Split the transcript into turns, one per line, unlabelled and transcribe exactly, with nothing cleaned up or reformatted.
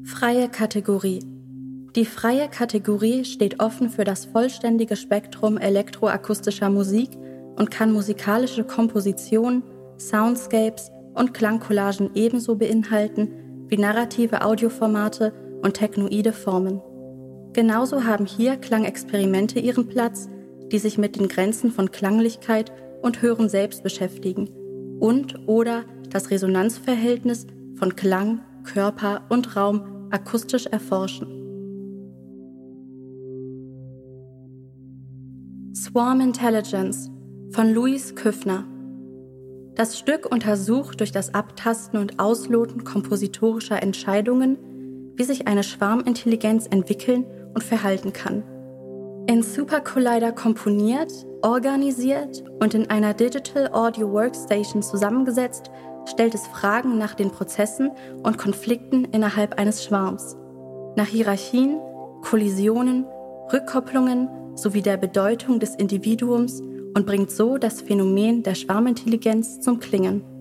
Freie Kategorie. Die freie Kategorie steht offen für das vollständige Spektrum elektroakustischer Musik und kann musikalische Kompositionen, Soundscapes und Klangcollagen ebenso beinhalten wie narrative Audioformate und technoide Formen. Genauso haben hier Klangexperimente ihren Platz, die sich mit den Grenzen von Klanglichkeit und Hören selbst beschäftigen und oder das Resonanzverhältnis von Klang, Körper und Raum akustisch erforschen. Swarm Intelligence von Louis Küffner. Das Stück untersucht durch das Abtasten und Ausloten kompositorischer Entscheidungen, wie sich eine Schwarmintelligenz entwickeln und verhalten kann. In Super Collider komponiert, organisiert und in einer Digital Audio Workstation zusammengesetzt, stellt es Fragen nach den Prozessen und Konflikten innerhalb eines Schwarms, nach Hierarchien, Kollisionen, Rückkopplungen sowie der Bedeutung des Individuums und bringt so das Phänomen der Schwarmintelligenz zum Klingen.